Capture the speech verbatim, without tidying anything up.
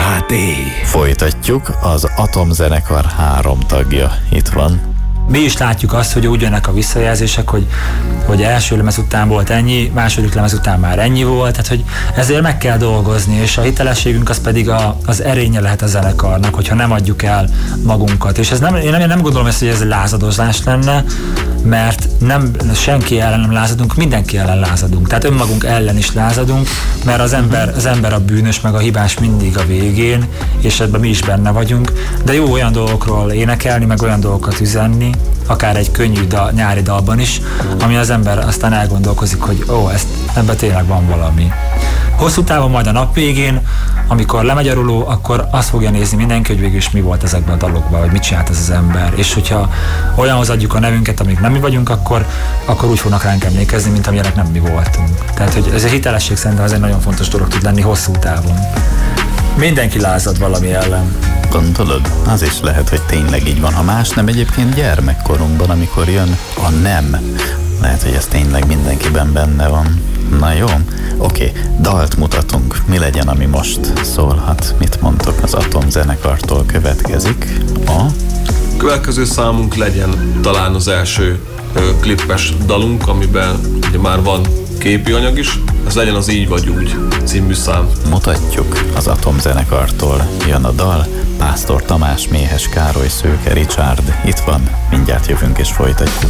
há té. Folytatjuk, az Atomzenekar három tagja itt van. Mi is látjuk azt, hogy úgy jönnek a visszajelzések, hogy, hogy első lemez után volt ennyi, második lemez után már ennyi volt, tehát hogy ezért meg kell dolgozni, és a hitelességünk az pedig a, az erénye lehet a zenekarnak, hogyha nem adjuk el magunkat. És ez nem, én nem, én nem gondolom ezt, hogy ez lázadozás lenne, mert nem, senki ellen nem lázadunk, mindenki ellen lázadunk. Tehát önmagunk ellen is lázadunk, mert az ember, az ember a bűnös, meg a hibás mindig a végén, és ebben mi is benne vagyunk. De jó olyan dolgokról énekelni, meg olyan dolgokat üzenni, akár egy könnyű dal, nyári dalban is, ami az ember aztán elgondolkozik, hogy ó, ezt, ebben tényleg van valami. Hosszú távon majd a nap végén, amikor lemegy a ruló, akkor azt fogja nézni mindenki, hogy végül is mi volt ezekben a dalokban, vagy mit csinált ez az ember. És hogyha olyanhoz adjuk a nevünket, amik nem mi vagyunk, akkor, akkor úgy fognak ránk emlékezni, mint amilyenek nem mi voltunk. Tehát, hogy ez a hitelesség szerintem az egy nagyon fontos dolog tud lenni hosszú távon. Mindenki lázad valami ellen. Gondolod? Az is lehet, hogy tényleg így van. Ha más nem, egyébként gyermekkorunkban, amikor jön a nem, lehet, hogy ez tényleg mindenkiben benne van. Na jó, oké, dalt mutatunk. Mi legyen, ami most szólhat? Mit mondtok? Az Atomzenekartól következik a... Következő számunk legyen talán az első ö, klippes dalunk, amiben ugye már van képi anyag is. Ez legyen az Így vagy úgy című szám. Mutatjuk, az Atomzenekartól jön a dal. Pásztor Tamás, Méhes Károly, Szőke Richard itt van, mindjárt jövünk és folytatjuk.